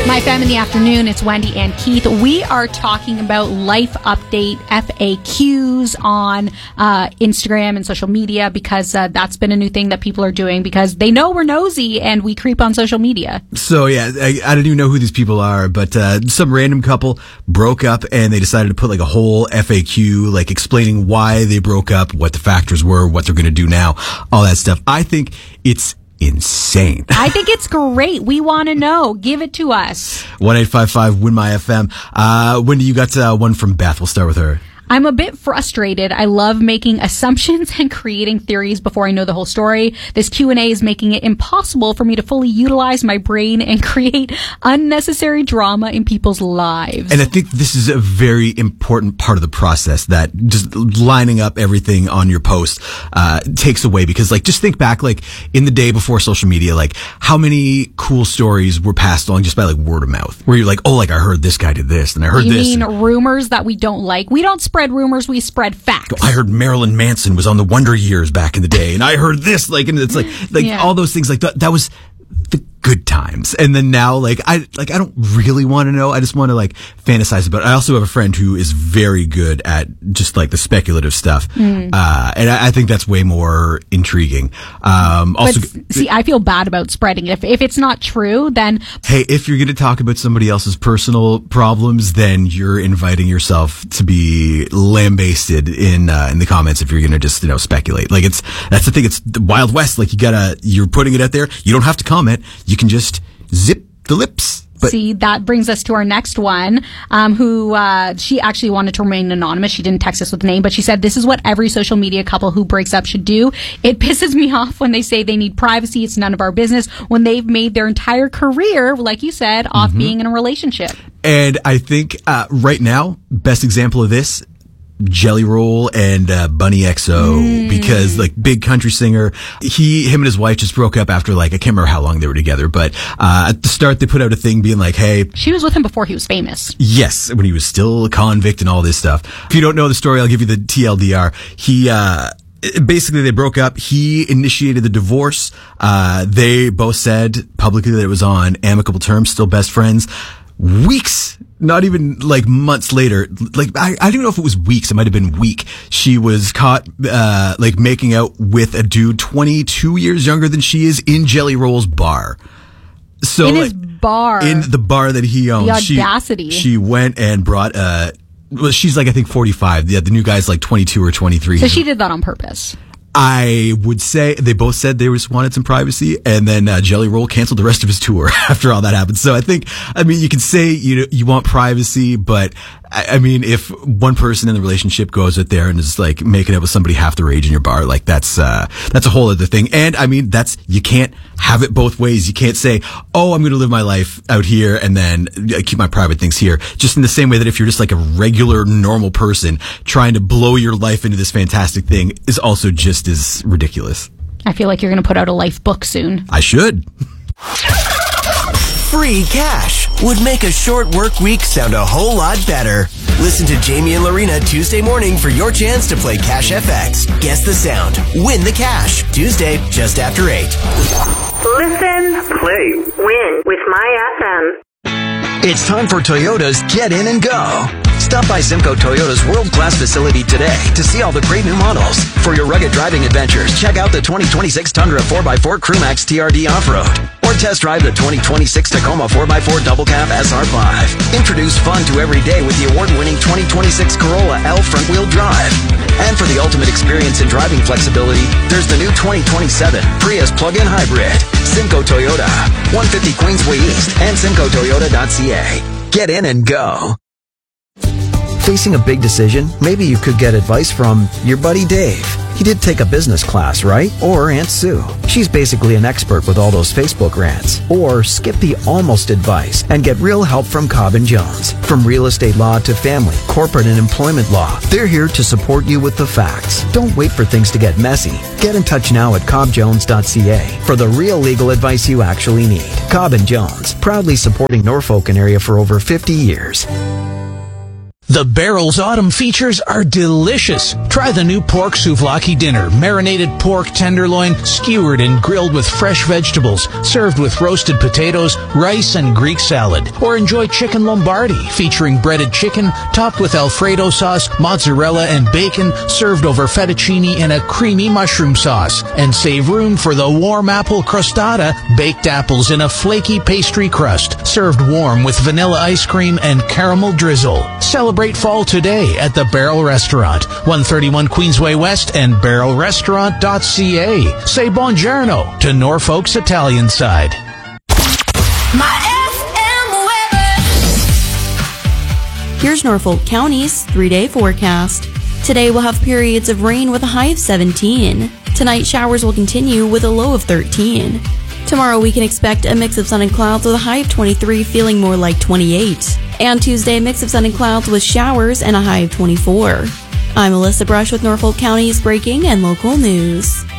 My Fam in the Afternoon, it's Wendy and Keith. We are talking about life update FAQs on Instagram and social media because that's been a new thing that people are doing because they know we're nosy and we creep on social media. So yeah, I don't even know who these people are, but some random couple broke up and they decided to put like a whole FAQ, like explaining why they broke up, what the factors were, what they're going to do now, all that stuff. I think it's insane. I think it's great. We want to know. Give it to us. 1-855-WIN-MY-FM. Wendy, you got one from Beth. We'll start with her. I'm a bit frustrated. I love making assumptions and creating theories before I know the whole story. This Q&A is making it impossible for me to fully utilize my brain and create unnecessary drama in people's lives. And I think this is a very important part of the process, that just lining up everything on your post takes away, because like just think back, like in the day before social media, like how many cool stories were passed on just by like word of mouth, where you're like, oh, like I heard this guy did this and I heard this. You mean rumors that we don't like? We don't spread rumors, we spread facts. I heard Marilyn Manson was on the Wonder Years back in the day, and I heard this, like, and it's like yeah. All those things, like that was the good times. And then now, I don't really want to know. I just want to like fantasize about it. I also have a friend who is very good at just like the speculative stuff. And I think that's way more intriguing. Also, see, I feel bad about spreading it. If it's not true, then hey, if you're going to talk about somebody else's personal problems, then you're inviting yourself to be lambasted in the comments if you're going to just, speculate. Like that's the thing. It's the Wild West. Like you're putting it out there. You don't have to comment. You can just zip the lips. But see, that brings us to our next one, who she actually wanted to remain anonymous. She didn't text us with a name, but she said, this is what every social media couple who breaks up should do. It pisses me off when they say they need privacy. It's none of our business when they've made their entire career, like you said, off being in a relationship. And I think right now, best example of this, Jelly Roll and Bunny XO, because like big country singer, him and his wife just broke up after I can't remember how long they were together, but at the start they put out a thing being like, hey, she was with him before he was famous. Yes, when he was still a convict and all this stuff. If you don't know the story, I'll give you the TLDR. Basically, they broke up. He initiated the divorce. They both said publicly that it was on amicable terms, still best friends. Weeks, not even months later, I don't even know if it was weeks, it might have been week, she was caught making out with a dude 22 years younger than she is in Jelly Roll's bar. So in his bar, in the bar that he owns, the audacity. She went and brought she's I think 45. Yeah, the new guy's 22 or 23. So she did that on purpose. I would say they both said they just wanted some privacy, and then Jelly Roll canceled the rest of his tour after all that happened. So I mean, you can say you want privacy, but I mean, if one person in the relationship goes out there and is making out with somebody half their age in your bar, that's a whole other thing. And I mean, you can't have it both ways. You can't say, oh, I'm going to live my life out here and then keep my private things here. Just in the same way that if you're just a regular, normal person trying to blow your life into this fantastic thing is also just as ridiculous. I feel like you're going to put out a life book soon. I should. Free cash would make a short work week sound a whole lot better. Listen to Jamie and Lorena Tuesday morning for your chance to play Cash FX. Guess the sound. Win the cash. Tuesday, just after 8. Listen, play, win with My FM. It's time for Toyota's Get In and Go. Stop by Simcoe Toyota's world-class facility today to see all the great new models. For your rugged driving adventures, check out the 2026 Tundra 4x4 Crewmax TRD Off-Road. Or test drive the 2026 Tacoma 4x4 Double Cab SR5. Introduce fun to every day with the award-winning 2026 Corolla L front-wheel drive. And for the ultimate experience in driving flexibility, there's the new 2027 Prius plug-in hybrid. Simcoe Toyota, 150 Queensway East and SimcoeToyota.ca. Get in and go. Facing a big decision? Maybe you could get advice from your buddy Dave. He did take a business class, right? Or Aunt Sue. She's basically an expert with all those Facebook rants. Or skip the almost advice and get real help from Cobb & Jones. From real estate law to family, corporate and employment law, they're here to support you with the facts. Don't wait for things to get messy. Get in touch now at cobbjones.ca for the real legal advice you actually need. Cobb & Jones, proudly supporting Norfolk and area for over 50 years. The Barrel's autumn features are delicious. Try the new pork souvlaki dinner, marinated pork tenderloin, skewered and grilled with fresh vegetables, served with roasted potatoes, rice, and Greek salad. Or enjoy chicken lombardi, featuring breaded chicken, topped with Alfredo sauce, mozzarella, and bacon, served over fettuccine and a creamy mushroom sauce. And save room for the warm apple crostata, baked apples in a flaky pastry crust, served warm with vanilla ice cream and caramel drizzle. Celebrate fall today at the Barrel Restaurant, 131 Queensway West and barrelrestaurant.ca. Say buongiorno to Norfolk's Italian side. Here's Norfolk County's 3-day forecast. Today we'll have periods of rain with a high of 17. Tonight showers will continue with a low of 13. Tomorrow we can expect a mix of sun and clouds with a high of 23, feeling more like 28. And Tuesday, a mix of sun and clouds with showers and a high of 24. I'm Alyssa Brush with Norfolk County's breaking and local news.